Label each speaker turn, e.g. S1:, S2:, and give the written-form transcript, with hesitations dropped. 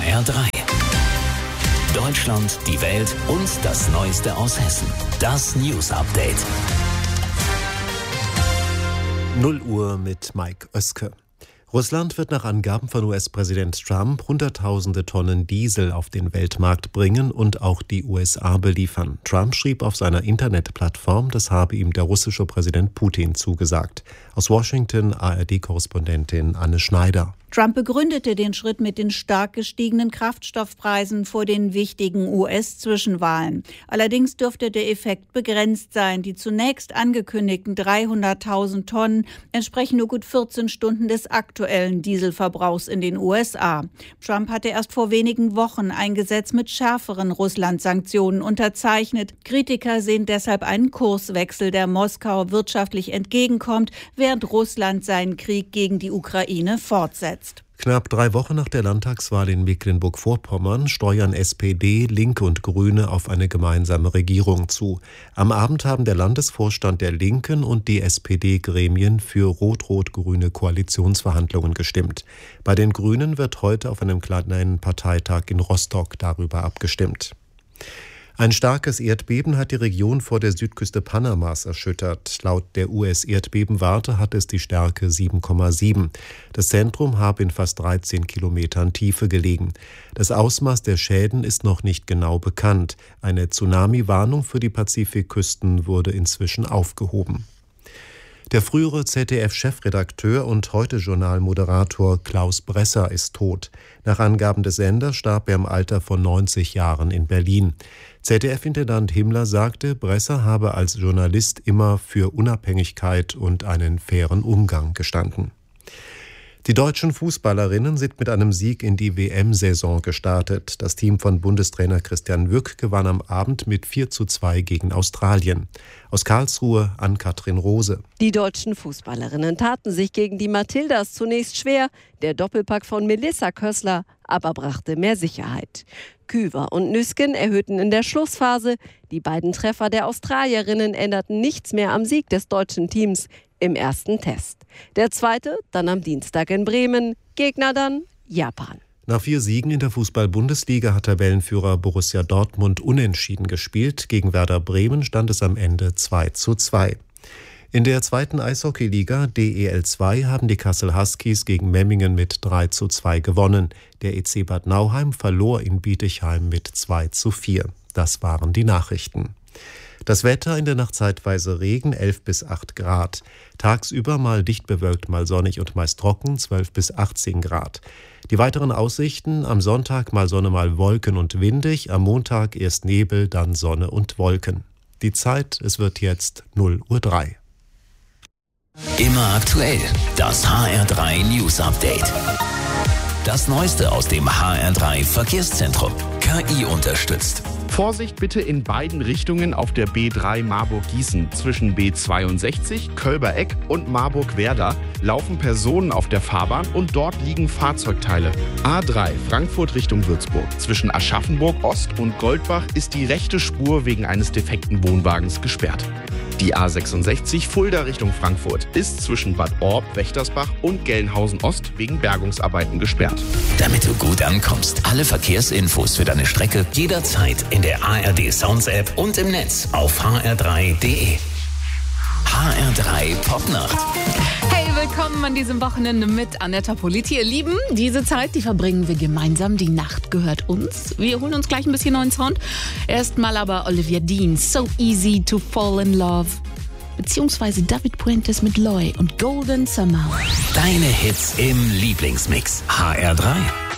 S1: HR3. Deutschland, die Welt und das Neueste aus Hessen. Das News Update.
S2: 0 Uhr mit Mike Oeske. Russland wird nach Angaben von US-Präsident Trump Hunderttausende Tonnen Diesel auf den Weltmarkt bringen und auch die USA beliefern. Trump schrieb auf seiner Internetplattform, das habe ihm der russische Präsident Putin zugesagt. Aus Washington ARD-Korrespondentin Anne Schneider.
S3: Trump begründete den Schritt mit den stark gestiegenen Kraftstoffpreisen vor den wichtigen US-Zwischenwahlen. Allerdings dürfte der Effekt begrenzt sein. Die zunächst angekündigten 300.000 Tonnen entsprechen nur gut 14 Stunden des aktuellen Dieselverbrauchs in den USA. Trump hatte erst vor wenigen Wochen ein Gesetz mit schärferen Russland-Sanktionen unterzeichnet. Kritiker sehen deshalb einen Kurswechsel, der Moskau wirtschaftlich entgegenkommt, während Russland seinen Krieg gegen die Ukraine fortsetzt.
S2: Knapp 3 Wochen nach der Landtagswahl in Mecklenburg-Vorpommern steuern SPD, Linke und Grüne auf eine gemeinsame Regierung zu. Am Abend haben der Landesvorstand der Linken und die SPD-Gremien für rot-rot-grüne Koalitionsverhandlungen gestimmt. Bei den Grünen wird heute auf einem kleinen Parteitag in Rostock darüber abgestimmt. Ein starkes Erdbeben hat die Region vor der Südküste Panamas erschüttert. Laut der US-Erdbebenwarte hat es die Stärke 7,7. Das Zentrum habe in fast 13 Kilometern Tiefe gelegen. Das Ausmaß der Schäden ist noch nicht genau bekannt. Eine Tsunami-Warnung für die Pazifikküsten wurde inzwischen aufgehoben. Der frühere ZDF-Chefredakteur und Heute-Journal-Moderator Klaus Bresser ist tot. Nach Angaben des Senders starb er im Alter von 90 Jahren in Berlin. ZDF-Intendant Himmler sagte, Bresser habe als Journalist immer für Unabhängigkeit und einen fairen Umgang gestanden. Die deutschen Fußballerinnen sind mit einem Sieg in die WM-Saison gestartet. Das Team von Bundestrainer Christian Wück gewann am Abend mit 4:2 gegen Australien. Aus Karlsruhe Ann-Kathrin Rose.
S4: Die deutschen Fußballerinnen taten sich gegen die Matildas zunächst schwer. Der Doppelpack von Melissa Kössler aber brachte mehr Sicherheit. Küver und Nüsken erhöhten in der Schlussphase. Die beiden Treffer der Australierinnen änderten nichts mehr am Sieg des deutschen Teams im ersten Test. Der zweite dann am Dienstag in Bremen, Gegner dann Japan.
S2: Nach 4 Siegen in der Fußball-Bundesliga hat Tabellenführer Borussia Dortmund unentschieden gespielt. Gegen Werder Bremen stand es am Ende 2:2. In der zweiten Eishockeyliga DEL 2 haben die Kassel Huskies gegen Memmingen mit 3:2 gewonnen. Der EC Bad Nauheim verlor in Bietigheim mit 2:4. Das waren die Nachrichten. Das Wetter: in der Nacht zeitweise Regen, 11 bis 8 Grad. Tagsüber mal dicht bewölkt, mal sonnig und meist trocken, 12 bis 18 Grad. Die weiteren Aussichten: am Sonntag mal Sonne, mal Wolken und windig, am Montag erst Nebel, dann Sonne und Wolken. Die Zeit: es wird jetzt 0:03 Uhr.
S1: Immer aktuell, das HR3 News Update. Das Neueste aus dem HR3 Verkehrszentrum. KI unterstützt.
S5: Vorsicht bitte in beiden Richtungen auf der B3 Marburg-Gießen. Zwischen B62, Kölbereck und Marburg-Werder laufen Personen auf der Fahrbahn und dort liegen Fahrzeugteile. A3 Frankfurt Richtung Würzburg. Zwischen Aschaffenburg Ost und Goldbach ist die rechte Spur wegen eines defekten Wohnwagens gesperrt. Die A66 Fulda Richtung Frankfurt ist zwischen Bad Orb, Wächtersbach und Gelnhausen Ost wegen Bergungsarbeiten gesperrt.
S1: Damit du gut ankommst, alle Verkehrsinfos für deine Strecke jederzeit in der ARD Sounds App und im Netz auf hr3.de. HR3 Popnacht.
S6: Hey, willkommen an diesem Wochenende mit Anetta Politi. Ihr Lieben, diese Zeit, die verbringen wir gemeinsam. Die Nacht gehört uns. Wir holen uns gleich ein bisschen neuen Sound. Erstmal aber Olivia Dean, So Easy to Fall in Love. Beziehungsweise David Puentes mit Loy und Golden Summer.
S1: Deine Hits im Lieblingsmix. HR3.